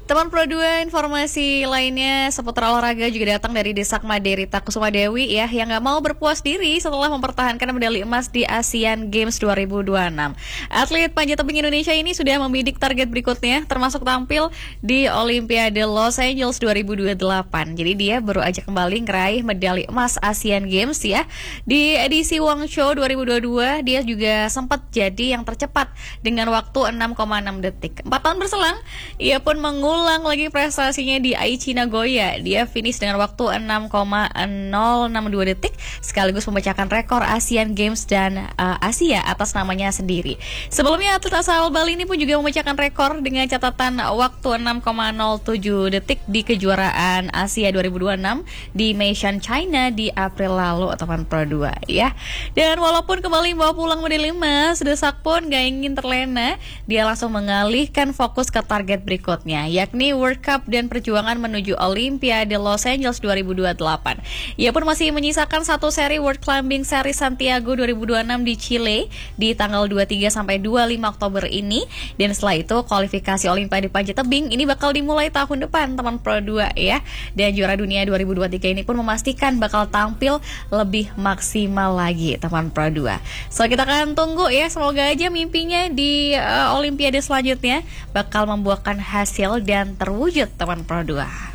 Teman Pro 2, informasi lainnya seputar olahraga juga datang dari Desakma Derita Kusuma Dewi ya, yang gak mau berpuas diri setelah mempertahankan medali emas di Asian Games 2026. Atlet panjat tebing Indonesia ini sudah membidik target berikutnya, termasuk tampil di Olimpiade Los Angeles 2028. Jadi dia baru aja kembali ngeraih medali emas Asian Games ya. Di edisi Guangzhou 2022, dia juga sempat jadi yang tercepat dengan waktu 6,6 detik. 4 tahun berselang, ia pun mengulang lagi prestasinya di Aichi Nagoya. Dia finish dengan waktu 6,062 detik, sekaligus memecahkan rekor Asian Games dan Asia atas namanya sendiri. Sebelumnya atlet asal Bali ini pun juga memecahkan rekor dengan catatan waktu 6,07 detik di kejuaraan Asia 2026 di Meishan, China di April lalu, teman Pro 2 ya. Dan walaupun kembali bawa pulang medali emas, Desak pun gak ingin terlena. Dia langsung mengalihkan fokus ke target berikutnya, yakni World Cup dan perjuangan menuju Olimpiade Los Angeles 2028. Ia pun masih menyisakan satu seri World Climbing Series Santiago 2026 di Chile di tanggal 23 sampai 25 Oktober ini. Dan setelah itu kualifikasi Olimpiade panjat tebing ini bakal dimulai tahun depan, teman Pro 2 ya. Dan juara dunia 2023 ini pun memastikan bakal tampil lebih maksimal lagi, teman Pro 2. So kita akan tunggu ya, semoga aja mimpinya di Olimpiade selanjutnya bakal membuahkan hasil dan terwujud, teman Pro 2.